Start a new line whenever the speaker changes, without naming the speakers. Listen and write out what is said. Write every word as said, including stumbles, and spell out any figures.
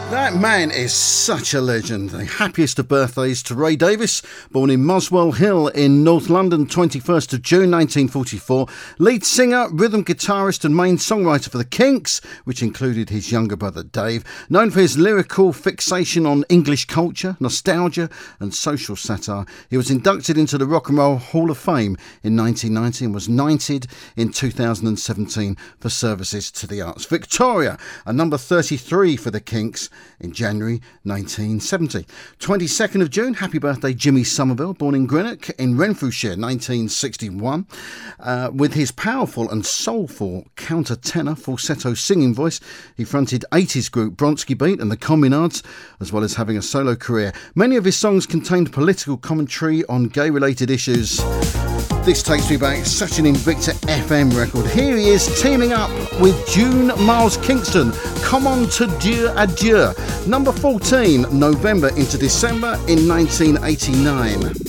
That man is such a legend. The happiest of birthdays to Ray Davies, born in Muswell Hill in North London, twenty-first of June nineteen forty-four. Lead singer, rhythm guitarist and main songwriter for the Kinks, which included his younger brother Dave. Known for his lyrical fixation on English culture, nostalgia and social satire. He was inducted into the Rock and Roll Hall of Fame in nineteen ninety and was knighted in two thousand seventeen for services to the arts. Victoria, a number thirty-three for the Kinks in January nineteen seventy. twenty-second of June, happy birthday Jimmy Somerville, born in Greenock in Renfrewshire, nineteen sixty-one. Uh, with his powerful and soulful counter-tenor falsetto singing voice, he fronted eighties group Bronski Beat and the Communards, as well as having a solo career. Many of his songs contained political commentary on gay-related issues. This takes me back, such an Invicta F M record. Here he is teaming up with June Miles Kingston. Come on to Dieu Adieu. Number fourteen, November into December in nineteen eighty-nine.